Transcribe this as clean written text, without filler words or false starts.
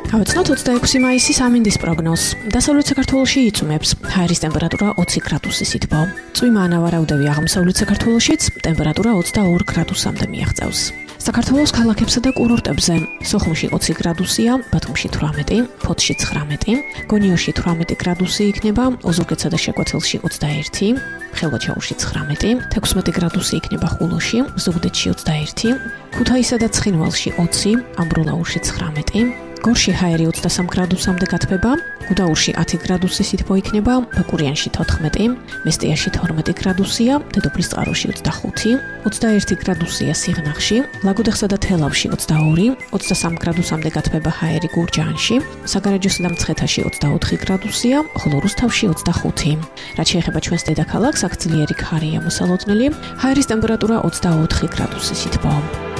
Გავეცნოთ 26 მაისის ამინდის პროგნოზს. დასავლეთ საქართველოში იწვიმებს. ჰაერის ტემპერატურა 20 გრადუსის ითბო. წვიმა ანავარაუდები აღმოსავლეთ საქართველოშიც ტემპერატურა 22 გრადუსამდე მიაღწევს. საქართველოს ქალაქებსა და კურორტებზე სოხუმში 20 გრადუსია, ბათუმში 18, ფოთში 19, გონიოში 18 გრადუსი იქნება, ოზურგეთსა და შეკვეთილში 21, ხევაჩაურში 19, 16 გრადუსი იქნება ხულოში, ზუგდიდში 21, ქუთაისსა და ცხინვალში 20, ამბროლაურში 19, გორში ჰაერი 23 გრადუსამდე გათბება, გუდაურში 10 გრადუსის სითბო იქნება, ბაკურიანში 14, მესტიაში 12 გრადუსია, დედოფლის წყაროში 25, 21 გრადუსია სიღნაღში, ლაგოდეხსა და თელავში 22, 23 გრადუსამდე გათბება ჰაერი გურჯაანში, საგარეჯოსა და მცხეთაში 24 გრადუსია, ხოლო რუსთავში 25. რაც შეეხება ჩვენს დედაქალაქს, აქ ძლიერი ქარია მოსალოდნელი, ჰაერის ტემპერატურა 24 გრადუსის ითბო.